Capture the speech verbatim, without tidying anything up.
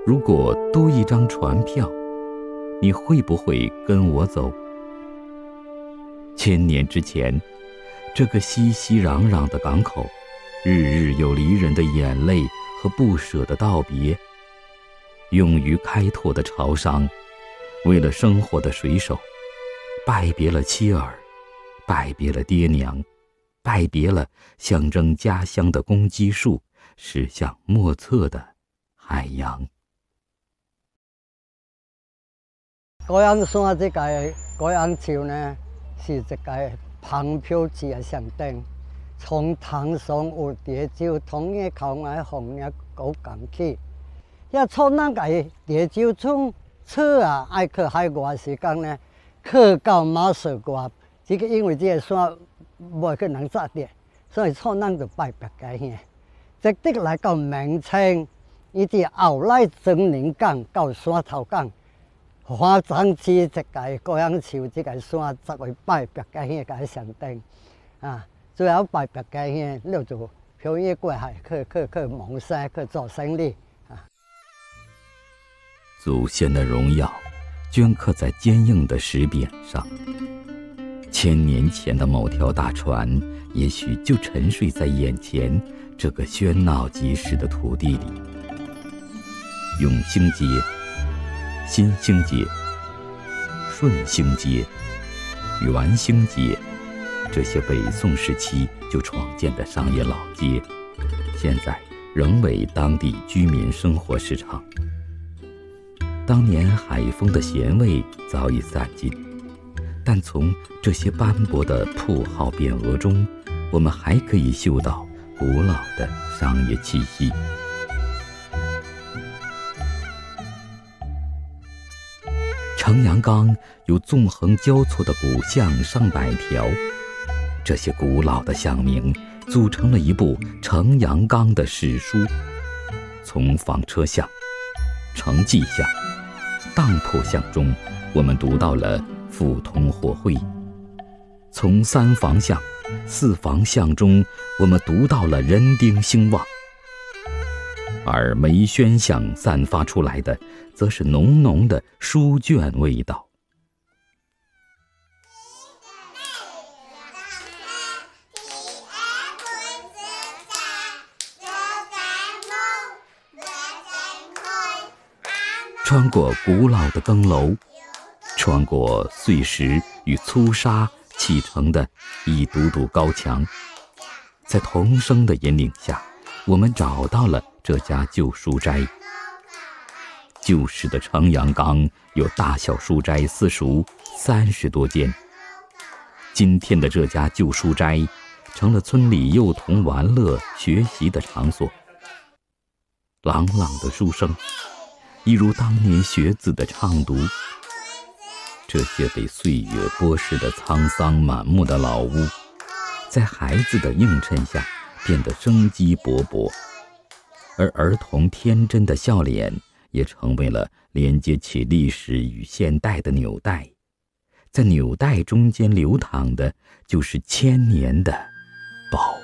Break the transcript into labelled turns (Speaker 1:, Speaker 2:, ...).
Speaker 1: 如果多一张船票，你会不会跟我走？千年之前，这个熙熙攘攘的港口，日日有离人的眼泪和不舍的道别。勇于开拓的潮商，为了生活的水手，拜别了妻儿，拜别了爹娘，拜别了象征家乡的公鸡树，驶向莫测的海洋。
Speaker 2: 高阳山这个高阳桥呢，是这个旁漂子的象征。从唐宋有蝶洲，同个靠外红也高港去。要从那个蝶洲村车啊，爱去海外时间呢，去到马术外。这个因为这个山无去人扎的，所以从咱就拜别个遐。直直来到明清，伊伫后来曾宁港到山头港。花樟市这个高阳桥这个山，作为拜别个遐个象征啊。最后拜别个遐，了就漂越过海去去去蒙山去做生意啊。
Speaker 1: 祖先的荣耀镌刻在坚硬的石匾上。千年前的某条大船，也许就沉睡在眼前这个喧闹即时的土地里。永兴街、新兴街、顺兴街、元兴街，这些北宋时期就创建的商业老街，现在仍为当地居民生活市场。当年海风的咸味早已散尽，但从这些斑驳的铺号匾额中，我们还可以嗅到古老的商业气息。城阳冈有纵横交错的古巷上百条，这些古老的巷名组成了一部城阳冈的史书。从纺车巷、城记巷、当铺巷中，我们读到了富通货会；从三房巷、四房巷中，我们读到了人丁兴旺。而梅轩巷散发出来的，则是浓浓的书卷味道。穿过古老的更楼，穿过碎石与粗沙砌成的一堵堵高墙，在童声的引领下，我们找到了这家旧书斋。旧时的城阳冈有大小书斋私塾三十多间，今天的这家旧书斋成了村里幼童玩乐学习的场所。朗朗的书声，一如当年学子的唱读。这些被岁月剥蚀的沧桑满目的老屋，在孩子的映衬下变得生机勃勃，而儿童天真的笑脸也成为了连接起历史与现代的纽带，在纽带中间流淌的就是千年的宝